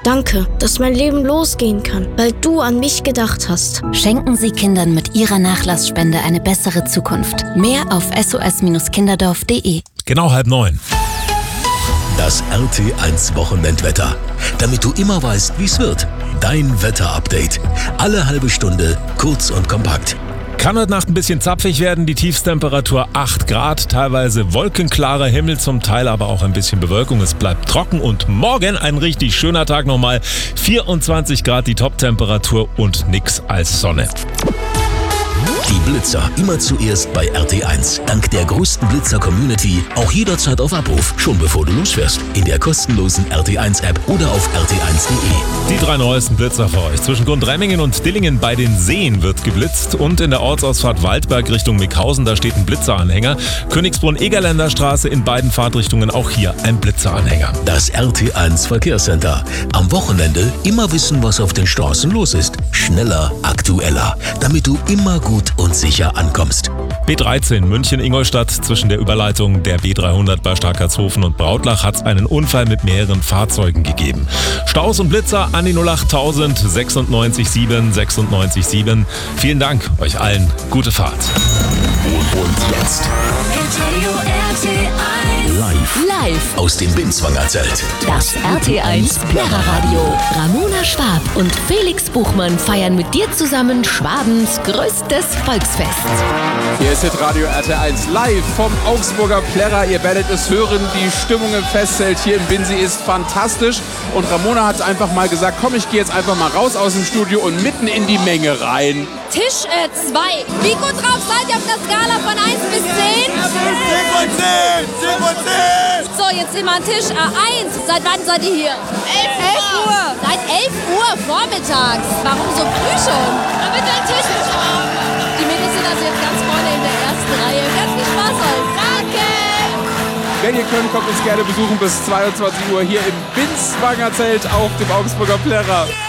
Danke, dass mein Leben losgehen kann, weil du an mich gedacht hast. Schenken Sie Kindern mit Ihrer Nachlassspende eine bessere Zukunft. Mehr auf sos-kinderdorf.de. Genau 8:30. Das RT1 Wochenendwetter. Damit du immer weißt, wie es wird. Dein Wetterupdate. Alle halbe Stunde, kurz und kompakt. Kann heute Nacht ein bisschen zapfig werden, die Tiefstemperatur 8 Grad, teilweise wolkenklarer Himmel, zum Teil aber auch ein bisschen Bewölkung. Es bleibt trocken und morgen ein richtig schöner Tag nochmal. 24 Grad die Toptemperatur und nix als Sonne. Die Blitzer immer zuerst bei RT1. Dank der größten Blitzer-Community auch jederzeit auf Abruf, schon bevor du losfährst. In der kostenlosen RT1-App oder auf rt1.de. Die 3 neuesten Blitzer für euch. Zwischen Gundremmingen und Dillingen bei den Seen wird geblitzt und in der Ortsausfahrt Waldberg Richtung Mickhausen, da steht ein Blitzeranhänger. Königsbrunn-Egerländer Straße in beiden Fahrtrichtungen, auch hier ein Blitzeranhänger. Das RT1 Verkehrscenter. Am Wochenende immer wissen, was auf den Straßen los ist. Schneller, aktueller, damit du immer gut und sicher ankommst. B13 München-Ingolstadt, zwischen der Überleitung der B300 bei Starkertshofen und Brautlach hat es einen Unfall mit mehreren Fahrzeugen gegeben. Staus und Blitzer an die 08000 96 7 96 7. Vielen Dank euch allen. Gute Fahrt. Und jetzt live aus dem Binswanger Zelt. Das RT1 Plärreradio. Ramona Schwab und Felix Buchmann feiern mit dir zusammen Schwabens größtes Volksfest. Hier ist Radio RT1 live vom Augsburger Plärrer. Ihr werdet es hören, die Stimmung im Festzelt hier im Binsi ist fantastisch. Und Ramona hat einfach mal gesagt, komm, ich gehe jetzt einfach mal raus aus dem Studio und mitten in die Menge rein. Tisch 2. Wie gut drauf seid ihr auf der Skala von 1 bis 10? 10 von 10! So, jetzt sind wir an Tisch 1. Seit wann seid ihr hier? 11 Uhr. Seit 11 Uhr vormittags. Warum so früh schon? Damit wir einen Tisch haben. Die Mädels sind also jetzt ganz vorne in der ersten Reihe. Ganz viel Spaß euch. Danke! Wenn ihr könnt, kommt uns gerne besuchen bis 22 Uhr hier im Binswanger Zelt auf dem Augsburger Plärrer.